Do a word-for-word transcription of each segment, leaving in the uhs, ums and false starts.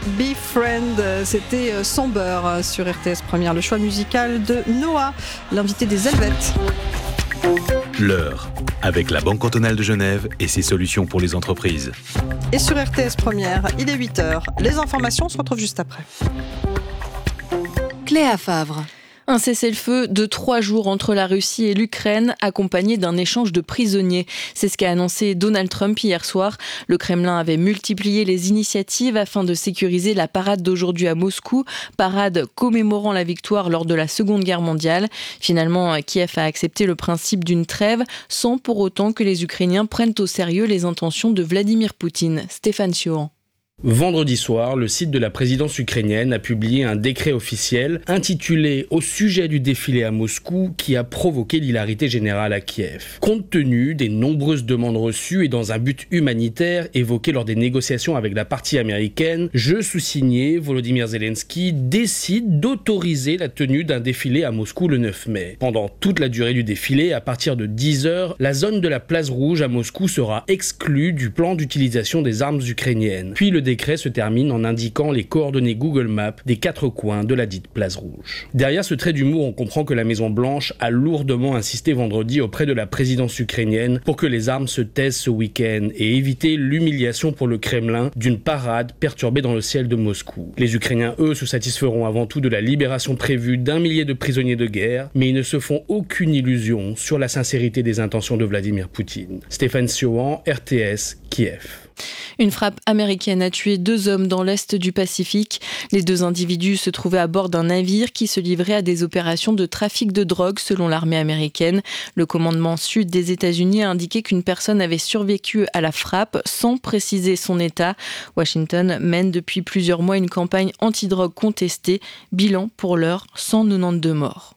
Be Friend, c'était Somber sur R T S Première, le choix musical de Noah, l'invité des Helvètes. L'heure, avec la Banque cantonale de Genève et ses solutions pour les entreprises. Et sur R T S Première, il est huit heures. Les informations se retrouvent juste après. Cléa Favre. Un cessez-le-feu de trois jours entre la Russie et l'Ukraine, accompagné d'un échange de prisonniers. C'est ce qu'a annoncé Donald Trump hier soir. Le Kremlin avait multiplié les initiatives afin de sécuriser la parade d'aujourd'hui à Moscou, parade commémorant la victoire lors de la Seconde Guerre mondiale. Finalement, Kiev a accepté le principe d'une trêve, sans pour autant que les Ukrainiens prennent au sérieux les intentions de Vladimir Poutine. Stéphane Sioran. Vendredi soir, le site de la présidence ukrainienne a publié un décret officiel intitulé « Au sujet du défilé à Moscou qui a provoqué l'hilarité générale à Kiev ». Compte tenu des nombreuses demandes reçues et dans un but humanitaire évoqué lors des négociations avec la partie américaine, je sous-signé, Volodymyr Zelensky décide d'autoriser la tenue d'un défilé à Moscou le neuf mai. Pendant toute la durée du défilé, à partir de dix heures, la zone de la place rouge à Moscou sera exclue du plan d'utilisation des armes ukrainiennes. Puis le Le décret se termine en indiquant les coordonnées Google Maps des quatre coins de la dite place rouge. Derrière ce trait d'humour, on comprend que la Maison-Blanche a lourdement insisté vendredi auprès de la présidence ukrainienne pour que les armes se taisent ce week-end et éviter l'humiliation pour le Kremlin d'une parade perturbée dans le ciel de Moscou. Les Ukrainiens, eux, se satisferont avant tout de la libération prévue d'un millier de prisonniers de guerre, mais ils ne se font aucune illusion sur la sincérité des intentions de Vladimir Poutine. Stéphane Sioran, R T S, Kiev. Une frappe américaine a tué deux hommes dans l'est du Pacifique. Les deux individus se trouvaient à bord d'un navire qui se livrait à des opérations de trafic de drogue selon l'armée américaine. Le commandement sud des États-Unis a indiqué qu'une personne avait survécu à la frappe sans préciser son état. Washington mène depuis plusieurs mois une campagne anti-drogue contestée. Bilan pour l'heure, cent quatre-vingt-douze morts.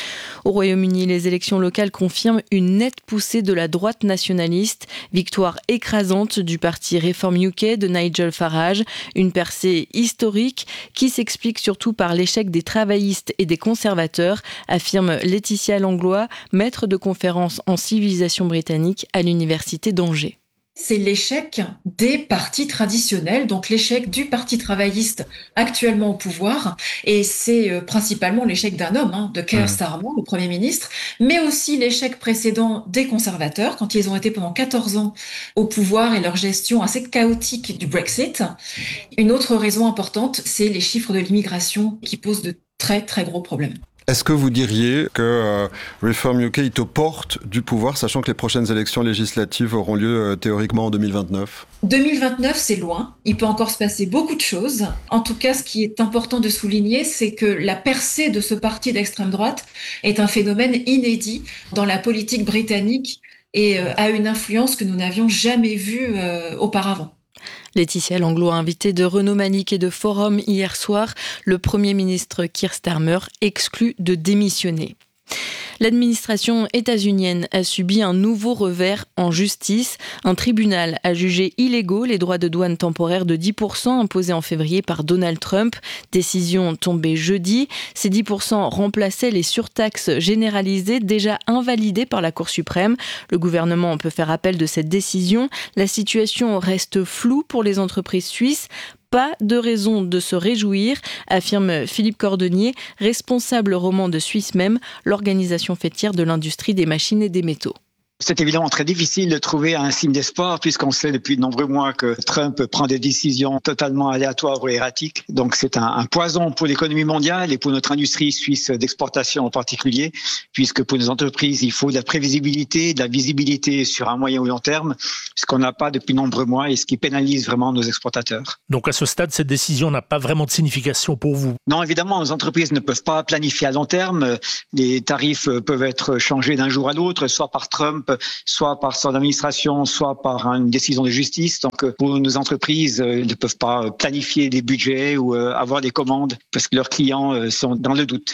Au Royaume-Uni, les élections locales confirment une nette poussée de la droite nationaliste. Victoire écrasante du parti Reform U K de Nigel Farage. Une percée historique qui s'explique surtout par l'échec des travaillistes et des conservateurs, affirme Laetitia Langlois, maître de conférence en civilisation britannique à l'université d'Angers. C'est l'échec des partis traditionnels, donc l'échec du parti travailliste actuellement au pouvoir, et c'est euh, principalement l'échec d'un homme, hein, de Keir Starmer, le Premier ministre, mais aussi l'échec précédent des conservateurs, quand ils ont été pendant quatorze ans au pouvoir et leur gestion assez chaotique du Brexit. Une autre raison importante, c'est les chiffres de l'immigration qui posent de très très gros problèmes. Est-ce que vous diriez que euh, Reform U K est aux portes du pouvoir, sachant que les prochaines élections législatives auront lieu euh, théoriquement en deux mille vingt-neuf ? deux mille vingt-neuf, c'est loin. Il peut encore se passer beaucoup de choses. En tout cas, ce qui est important de souligner, c'est que la percée de ce parti d'extrême droite est un phénomène inédit dans la politique britannique et euh, a une influence que nous n'avions jamais vue euh, auparavant. Laetitia Langlois, invitée de Renaud Malik et de Forum hier soir, le Premier ministre Keir Starmer exclut de démissionner. L'administration états-unienne a subi un nouveau revers en justice. Un tribunal a jugé illégaux les droits de douane temporaires de dix pour cent imposés en février par Donald Trump. Décision tombée jeudi. Ces dix pour cent remplaçaient les surtaxes généralisées déjà invalidées par la Cour suprême. Le gouvernement peut faire appel de cette décision. La situation reste floue pour les entreprises suisses. Pas de raison de se réjouir, affirme Philippe Cordonnier, responsable roman de Suisse Même, l'organisation fêtière de l'industrie des machines et des métaux. C'est évidemment très difficile de trouver un signe d'espoir puisqu'on sait depuis de nombreux mois que Trump prend des décisions totalement aléatoires ou erratiques. Donc c'est un, un poison pour l'économie mondiale et pour notre industrie suisse d'exportation en particulier, puisque pour nos entreprises, il faut de la prévisibilité, de la visibilité sur un moyen ou long terme, ce qu'on n'a pas depuis de nombreux mois et ce qui pénalise vraiment nos exportateurs. Donc à ce stade, cette décision n'a pas vraiment de signification pour vous ? Non, évidemment, nos entreprises ne peuvent pas planifier à long terme. Les tarifs peuvent être changés d'un jour à l'autre, soit par Trump, soit par son administration, soit par une décision de justice. Donc, pour nos entreprises, elles ne peuvent pas planifier des budgets ou avoir des commandes parce que leurs clients sont dans le doute.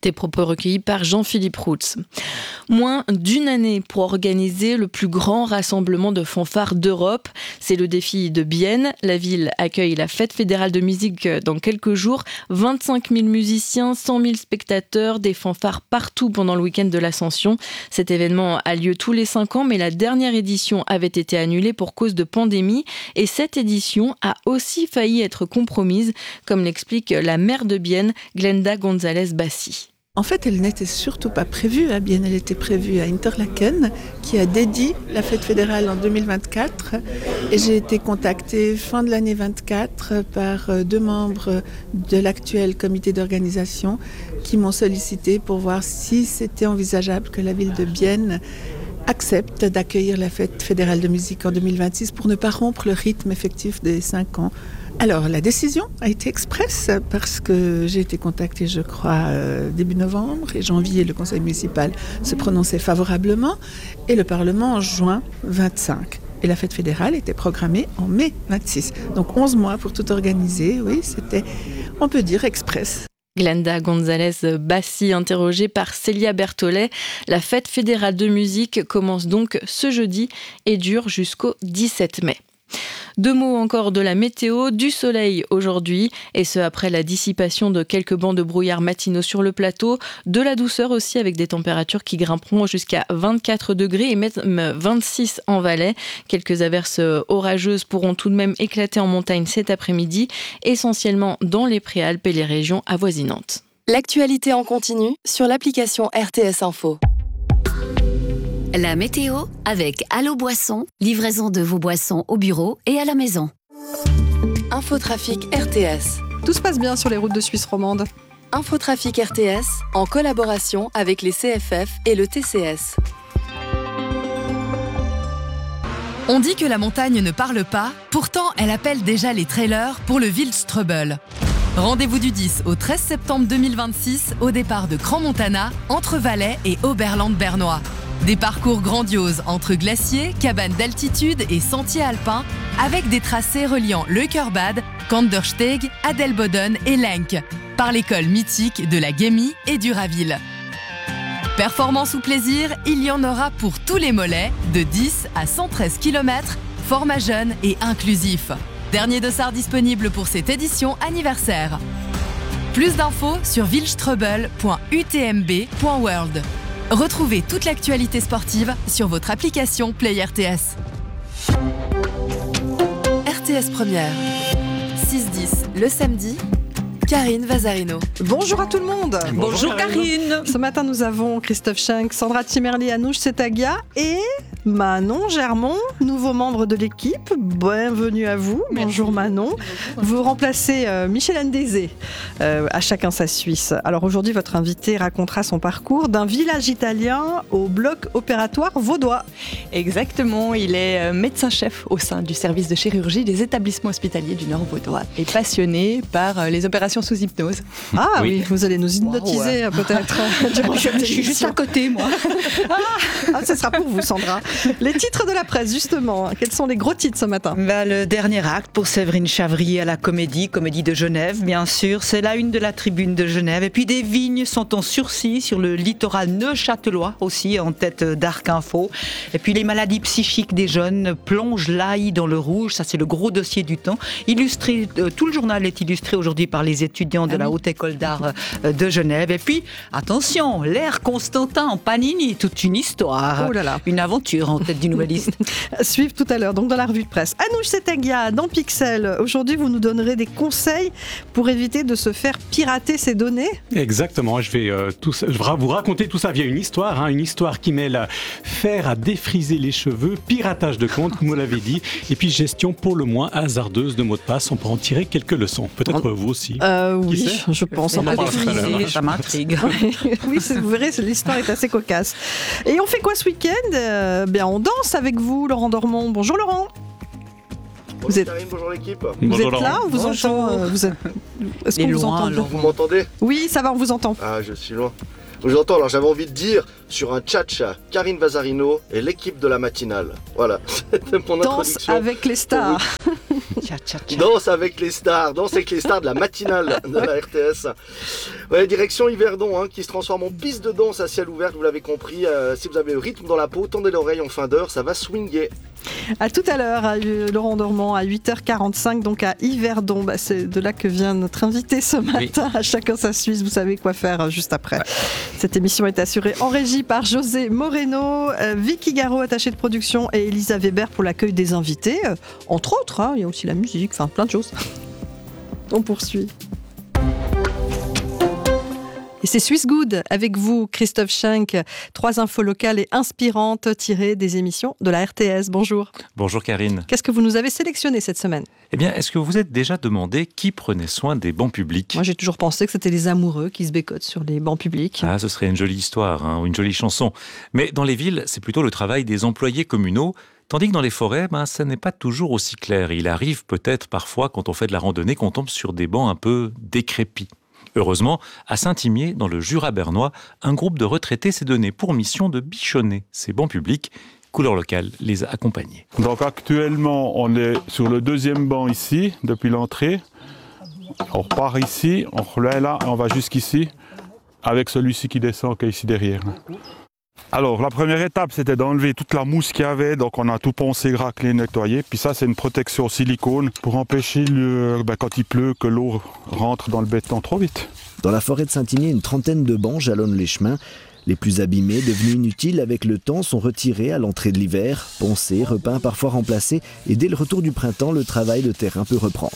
Des propos recueillis par Jean-Philippe Routz. Moins d'une année pour organiser le plus grand rassemblement de fanfares d'Europe. C'est le défi de Bienne. La ville accueille la fête fédérale de musique dans quelques jours. vingt-cinq mille musiciens, cent mille spectateurs, des fanfares partout pendant le week-end de l'Ascension. Cet événement a lieu tous les cinq ans, mais la dernière édition avait été annulée pour cause de pandémie. Et cette édition a aussi failli être compromise, comme l'explique la maire de Bienne, Glenda González-Bassi. En fait, elle n'était surtout pas prévue à Bienne, elle était prévue à Interlaken, qui a dédié la fête fédérale en deux mille vingt-quatre. Et j'ai été contactée fin de l'année vingt-quatre par deux membres de l'actuel comité d'organisation qui m'ont sollicité pour voir si c'était envisageable que la ville de Bienne accepte d'accueillir la fête fédérale de musique en deux mille vingt-six pour ne pas rompre le rythme effectif des cinq ans. Alors, la décision a été expresse parce que j'ai été contactée, je crois, euh, début novembre et janvier, le conseil municipal se prononçait favorablement et le Parlement en juin vingt-cinq. Et la fête fédérale était programmée en mai vingt-six. Donc onze mois pour tout organiser, oui, c'était, on peut dire, express. Glenda González-Bassi, interrogée par Célia Berthollet. La fête fédérale de musique commence donc ce jeudi et dure jusqu'au dix-sept mai. Deux mots encore de la météo, du soleil aujourd'hui, et ce après la dissipation de quelques bancs de brouillard matinaux sur le plateau, de la douceur aussi avec des températures qui grimperont jusqu'à vingt-quatre degrés et même vingt-six en Valais. Quelques averses orageuses pourront tout de même éclater en montagne cet après-midi, essentiellement dans les Préalpes et les régions avoisinantes. L'actualité en continu sur l'application R T S Info. La météo avec Allo Boisson, livraison de vos boissons au bureau et à la maison. Infotrafic R T S. Tout se passe bien sur les routes de Suisse romande. Infotrafic R T S en collaboration avec les C F F et le T C S. On dit que la montagne ne parle pas, pourtant elle appelle déjà les trailers pour le Wildstrubel. Rendez-vous du dix au treize septembre deux mille vingt-six au départ de Crans-Montana, entre Valais et Oberland-Bernois. Des parcours grandioses entre glaciers, cabanes d'altitude et sentiers alpins, avec des tracés reliant Leukerbad, Kandersteg, Adelboden et Lenk, par l'école mythique de la Gemmi et du Raville. Performance ou plaisir, il y en aura pour tous les mollets, de dix à cent treize kilomètres, format jeune et inclusif. Dernier dossard disponible pour cette édition anniversaire. Plus d'infos sur wildstrubel point u t m b point world. Retrouvez toute l'actualité sportive sur votre application Play R T S. R T S Première, six dix le samedi, Karine Vazarino. Bonjour à tout le monde. Bonjour, Bonjour Karine. Ce matin, nous avons Christophe Schenk, Sandra Timerli, Anouche Setagia et Manon Germont, nouveau membre de l'équipe. Bienvenue à vous. Merci. Bonjour Manon. Vous remplacez euh, Michel Ndézé, euh, à chacun sa Suisse. Alors aujourd'hui, votre invité racontera son parcours d'un village italien au bloc opératoire vaudois. Exactement, il est médecin-chef au sein du service de chirurgie des établissements hospitaliers du Nord vaudois et passionné par les opérations sous hypnose. Ah oui, oui, vous allez nous hypnotiser wow, ouais. peut-être. Je suis juste à côté, moi. Ah, ce sera pour vous, Sandra. Les titres de la presse, justement. Quels sont les gros titres ce matin ? Bah, le dernier acte pour Séverine Chavry à la Comédie, Comédie de Genève, bien sûr. C'est la une de la Tribune de Genève. Et puis des vignes sont en sursis sur le littoral neuchâtelois, aussi en tête d'Arc Info. Et puis les maladies psychiques des jeunes plongent l'A I dans le rouge. Ça, c'est le gros dossier du temps. Illustré, euh, tout le journal est illustré aujourd'hui par les étudiants de ah la oui. Haute École d'Art euh, de Genève. Et puis, attention, l'ère Constantin en Panini, toute une histoire. Oh là là. Une aventure en tête du Nouvelliste. Suivre tout à l'heure, donc dans la revue de presse. Anouche Setagia, dans Pixel. Aujourd'hui, vous nous donnerez des conseils pour éviter de se faire pirater ses données. Exactement. Je vais, euh, tout ça, je vais vous raconter tout ça via une histoire. Hein, une histoire qui mêle faire à défriser les cheveux, piratage de compte, comme vous l'avez dit, et puis gestion pour le moins hasardeuse de mots de passe. On peut en tirer quelques leçons. Peut-être vous aussi. Euh, oui, je pense. On défriser, ça m'intrigue. Oui, vous verrez, l'histoire est assez cocasse. Et on fait quoi ce week-end ? euh, bien, On danse avec vous, Laurent Dormont. Bonjour Laurent. Bonjour vous êtes... Karine, bonjour l'équipe. Vous bonjour êtes Laurent. là, on vous bonjour. entend euh, vous êtes... Est-ce qu'on vous entend ? Vous m'entendez ? Oui, ça va, on vous entend. Ah, je suis loin. Je vous entends, alors j'avais envie de dire, sur un cha-cha. Karine Vazarino et l'équipe de la matinale. Voilà, c'était mon Danse introduction. avec les stars. Danse avec les stars, danse avec les stars de la matinale de la R T S. Ouais, direction Yverdon, hein, qui se transforme en piste de danse à ciel ouvert, vous l'avez compris. Euh, si vous avez le rythme dans la peau, tendez l'oreille en fin d'heure, ça va swinguer. À tout à l'heure, à Laurent Normand, à huit heures quarante-cinq, donc à Yverdon. Bah, c'est de là que vient notre invité ce matin. Oui. À chacun sa Suisse, vous savez quoi faire juste après. Ouais. Cette émission est assurée en régie par José Moreno, euh, Vicky Garot, attachée de production, et Elisa Weber pour l'accueil des invités. Euh, entre autres, hein, il y a aussi la musique, enfin plein de choses. On poursuit. Et c'est Swiss Good avec vous, Christophe Schenk. Trois infos locales et inspirantes tirées des émissions de la R T S. Bonjour. Bonjour Karine. Qu'est-ce que vous nous avez sélectionné cette semaine ? Eh bien, est-ce que vous vous êtes déjà demandé qui prenait soin des bancs publics ? Moi, j'ai toujours pensé que c'était les amoureux qui se bécotent sur les bancs publics. Ah, ce serait une jolie histoire, hein, ou une jolie chanson. Mais dans les villes, c'est plutôt le travail des employés communaux. Tandis que dans les forêts, ben, ça n'est pas toujours aussi clair. Il arrive peut-être parfois, quand on fait de la randonnée, qu'on tombe sur des bancs un peu décrépits. Heureusement, à Saint-Imier, dans le Jura bernois, un groupe de retraités s'est donné pour mission de bichonner ces bancs publics. Couleur locale les a accompagnés. Donc actuellement, on est sur le deuxième banc ici, depuis l'entrée. On repart ici, on relève là, on va jusqu'ici, avec celui-ci qui descend, qui est ici derrière. Alors, la première étape, c'était d'enlever toute la mousse qu'il y avait. Donc, on a tout poncé, raclé, nettoyé. Puis ça, c'est une protection silicone pour empêcher, le, ben, quand il pleut, que l'eau rentre dans le béton trop vite. Dans la forêt de Saint-Imier, une trentaine de bancs jalonnent les chemins. Les plus abîmés, devenus inutiles avec le temps, sont retirés à l'entrée de l'hiver. Poncés, repeints, parfois remplacés. Et dès le retour du printemps, le travail de terrain peut reprendre.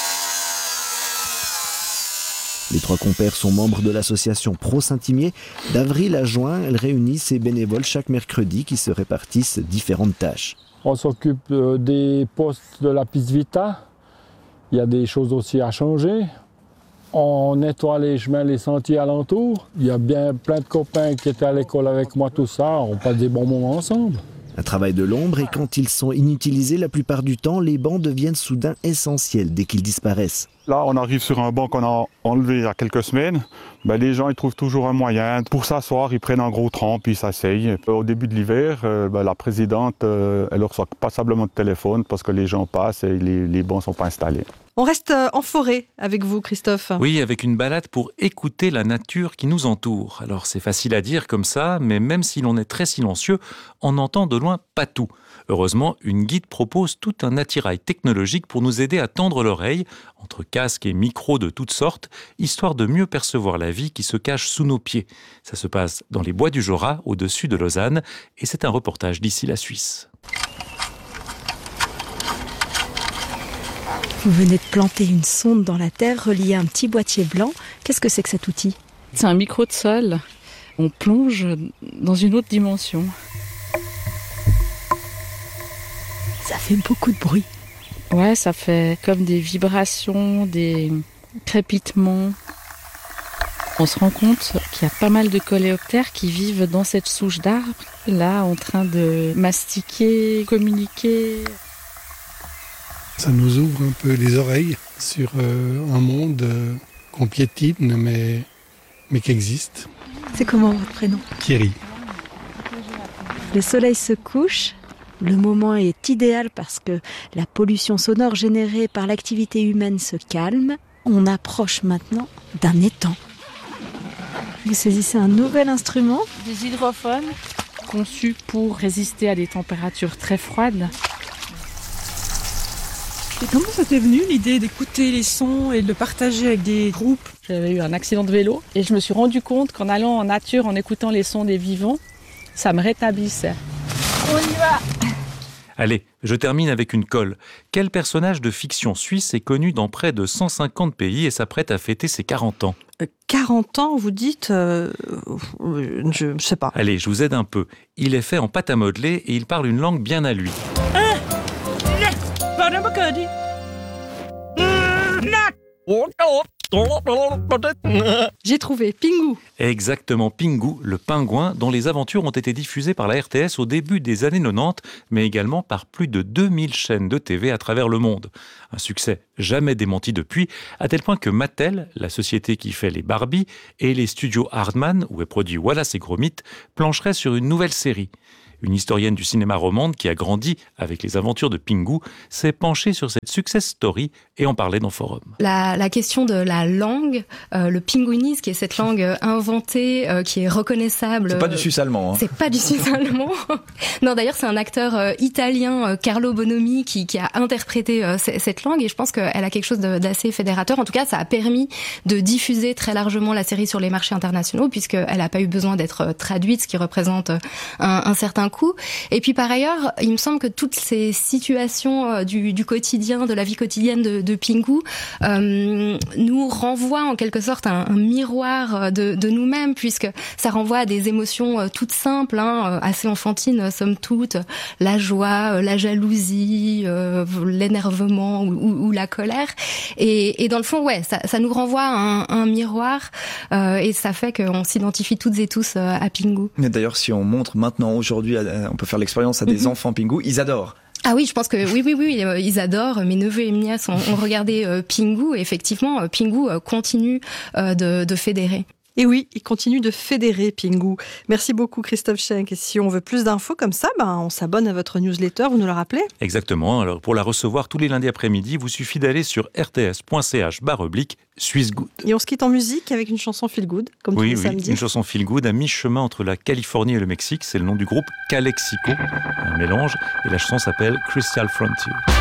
Les trois compères sont membres de l'association Pro Saint-Imier. D'avril à juin, elle réunit ses bénévoles chaque mercredi qui se répartissent différentes tâches. On s'occupe des postes de la piste Vita. Il y a des choses aussi à changer. On nettoie les chemins, les sentiers alentours. Il y a bien plein de copains qui étaient à l'école avec moi, tout ça. On passe des bons moments ensemble. Un travail de l'ombre, et quand ils sont inutilisés la plupart du temps, les bancs deviennent soudain essentiels dès qu'ils disparaissent. Là, on arrive sur un banc qu'on a enlevé il y a quelques semaines. Ben, les gens ils trouvent toujours un moyen. Pour s'asseoir, ils prennent un gros tronc puis ils s'asseyent. Au début de l'hiver, euh, ben, la présidente, euh, elle ne reçoit passablement de téléphone parce que les gens passent et les, les bancs ne sont pas installés. On reste en forêt avec vous, Christophe. Oui, avec une balade pour écouter la nature qui nous entoure. Alors c'est facile à dire comme ça, mais même si l'on est très silencieux, on entend de loin pas tout. Heureusement, une guide propose tout un attirail technologique pour nous aider à tendre l'oreille, entre casques et micros de toutes sortes, histoire de mieux percevoir la vie qui se cache sous nos pieds. Ça se passe dans les bois du Jura, au-dessus de Lausanne, et c'est un reportage d'ici la Suisse. Vous venez de planter une sonde dans la terre reliée à un petit boîtier blanc. Qu'est-ce que c'est que cet outil ? C'est un micro de sol. On plonge dans une autre dimension. Ça fait beaucoup de bruit. Ouais, ça fait comme des vibrations, des crépitements. On se rend compte qu'il y a pas mal de coléoptères qui vivent dans cette souche d'arbre, là, en train de mastiquer, communiquer. Ça nous ouvre un peu les oreilles sur euh, un monde euh, qu'on piétine, mais, mais qui existe. C'est comment votre prénom ? Thierry. Le soleil se couche. Le moment est idéal parce que la pollution sonore générée par l'activité humaine se calme. On approche maintenant d'un étang. Vous saisissez un nouvel instrument ? Des hydrophones conçus pour résister à des températures très froides. Et comment ça t'est venu l'idée d'écouter les sons et de le partager avec des groupes ? J'avais eu un accident de vélo et je me suis rendu compte qu'en allant en nature, en écoutant les sons des vivants, ça me rétablissait. On y va ! Allez, je termine avec une colle. Quel personnage de fiction suisse est connu dans près de cent cinquante pays et s'apprête à fêter ses quarante ans ? quarante ans, vous dites euh, Je ne sais pas. Allez, je vous aide un peu. Il est fait en pâte à modeler et il parle une langue bien à lui. J'ai trouvé Pingu. Exactement, Pingu, le pingouin, dont les aventures ont été diffusées par la R T S au début des années quatre-vingt-dix, mais également par plus de deux mille chaînes de T V à travers le monde. Un succès jamais démenti depuis, à tel point que Mattel, la société qui fait les Barbie, et les studios Hardman, où est produit Wallace et Gromit, plancheraient sur une nouvelle série. Une historienne du cinéma romande qui a grandi avec les aventures de Pingu s'est penchée sur cette success story et en parlait dans Forum. La, la question de la langue, euh, le pinguinese, qui est cette langue inventée, euh, qui est reconnaissable. C'est pas du suisse allemand. Hein. C'est pas du suisse allemand. Non, d'ailleurs, c'est un acteur euh, italien, euh, Carlo Bonomi, qui, qui a interprété euh, c- cette langue, et je pense qu'elle a quelque chose de, d'assez fédérateur. En tout cas, ça a permis de diffuser très largement la série sur les marchés internationaux, puisqu'elle n'a pas eu besoin d'être traduite, ce qui représente un, un certain coup. Et puis par ailleurs, il me semble que toutes ces situations euh, du, du quotidien, de la vie quotidienne de, de Pingu, euh, nous renvoient en quelque sorte un, un miroir de, de nous-mêmes, puisque ça renvoie à des émotions euh, toutes simples, hein, assez enfantines, somme toute, la joie, euh, la jalousie, euh, l'énervement ou, ou, ou la colère. Et, et dans le fond, ouais, ça, ça nous renvoie à un, un miroir, euh, et ça fait qu'on s'identifie toutes et tous euh, à Pingu. Mais d'ailleurs, si on montre maintenant, aujourd'hui, on peut faire l'expérience à des mmh. enfants Pingu, ils adorent. Ah oui, je pense que oui, oui, oui, euh, ils adorent. Mes neveux et nièces ont, ont regardé euh, Pingu, et effectivement, euh, Pingu euh, continue euh, de, de fédérer. Et oui, il continue de fédérer Pingu. Merci beaucoup Christophe Schenk. Et si on veut plus d'infos comme ça, ben, on s'abonne à votre newsletter, vous nous le rappelez ? Exactement. Alors pour la recevoir tous les lundis après-midi, vous suffit d'aller sur rts.ch barre oblique Suisse Good. Et on se quitte en musique avec une chanson feel good, comme oui, tous les oui, samedis. Une chanson feel good à mi-chemin entre la Californie et le Mexique. C'est le nom du groupe Calexico, un mélange. Et la chanson s'appelle Crystal Frontier.